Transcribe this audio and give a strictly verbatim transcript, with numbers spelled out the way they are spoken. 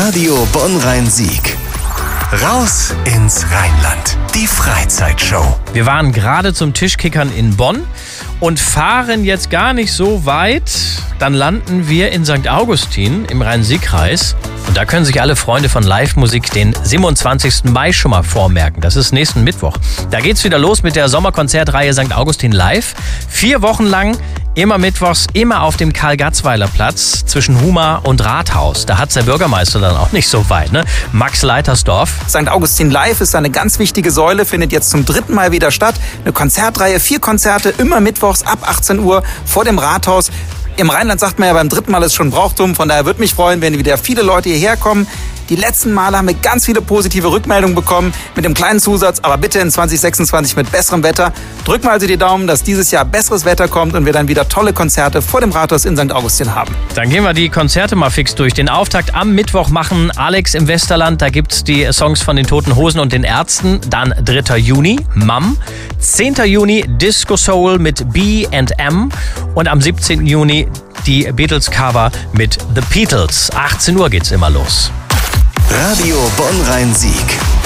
Radio Bonn-Rhein-Sieg. Raus ins Rheinland. Die Freizeitshow. Wir waren gerade zum Tischkickern in Bonn und fahren jetzt gar nicht so weit. Dann landen wir in Sankt Augustin im Rhein-Sieg-Kreis. Und da können sich alle Freunde von Live-Musik den siebenundzwanzigsten Mai schon mal vormerken. Das ist nächsten Mittwoch. Da geht's wieder los mit der Sommerkonzertreihe Sankt Augustin Live. Vier Wochen lang, immer mittwochs, immer auf dem Karl-Gatzweiler-Platz zwischen Huma und Rathaus. Da hat's der Bürgermeister dann auch nicht so weit, ne? Max Leitersdorf. Sankt Augustin Live ist eine ganz wichtige Säule, findet jetzt zum dritten Mal wieder statt. Eine Konzertreihe, vier Konzerte, immer mittwochs ab achtzehn Uhr vor dem Rathaus. Im Rheinland sagt man ja, beim dritten Mal ist schon Brauchtum. Von daher würde mich freuen, wenn wieder viele Leute hierher kommen. Die letzten Male haben wir ganz viele positive Rückmeldungen bekommen mit dem kleinen Zusatz, aber bitte in zwanzig sechsundzwanzig mit besserem Wetter. Drück mal also die Daumen, dass dieses Jahr besseres Wetter kommt und wir dann wieder tolle Konzerte vor dem Rathaus in Sankt Augustin haben. Dann gehen wir die Konzerte mal fix durch. Den Auftakt am Mittwoch machen Alex im Westerland. Da gibt's die Songs von den Toten Hosen und den Ärzten. Dann dritter Juni, Mum. zehnter Juni, Disco Soul mit B and M. Und am siebzehnten Juni die Beatles-Cover mit The Beatles. achtzehn Uhr geht's immer los. Radio Bonn-Rhein-Sieg.